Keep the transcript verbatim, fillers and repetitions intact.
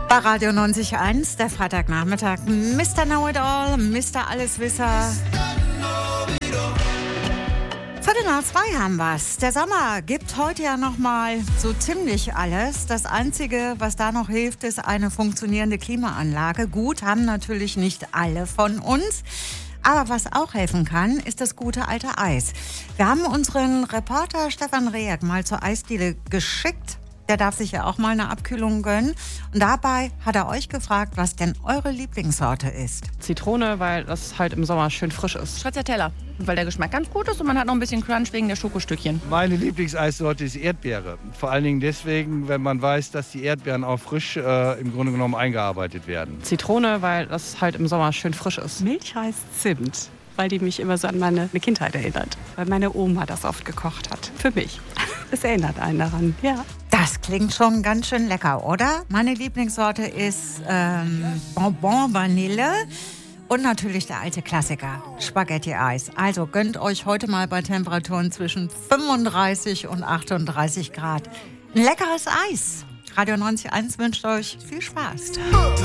Bei Radio neunzig Komma eins, der Freitagnachmittag. Mister Know-it-all, Mister Alleswisser. Viertel nach zwei haben wir's. Der Sommer gibt heute ja nochmal so ziemlich alles. Das Einzige, was da noch hilft, ist eine funktionierende Klimaanlage. Gut, haben natürlich nicht alle von uns. Aber was auch helfen kann, ist das gute alte Eis. Wir haben unseren Reporter Stefan Rehek mal zur Eisdiele geschickt. Der darf sich ja auch mal eine Abkühlung gönnen. Und dabei hat er euch gefragt, was denn eure Lieblingssorte ist. Zitrone, weil das halt im Sommer schön frisch ist. Stracciatella, weil der Geschmack ganz gut ist und man hat noch ein bisschen Crunch wegen der Schokostückchen. Meine Lieblingseissorte ist Erdbeere. Vor allen Dingen deswegen, wenn man weiß, dass die Erdbeeren auch frisch äh, im Grunde genommen eingearbeitet werden. Zitrone, weil das halt im Sommer schön frisch ist. Milchreis Zimt, weil die mich immer so an meine Kindheit erinnert. Weil meine Oma das oft gekocht hat. Für mich. Es erinnert einen daran, ja. Das klingt schon ganz schön lecker, oder? Meine Lieblingssorte ist ähm, Bonbon Vanille und natürlich der alte Klassiker, Spaghetti-Eis. Also gönnt euch heute mal bei Temperaturen zwischen fünfunddreißig und achtunddreißig Grad ein leckeres Eis. Radio neunzig Komma eins wünscht euch viel Spaß.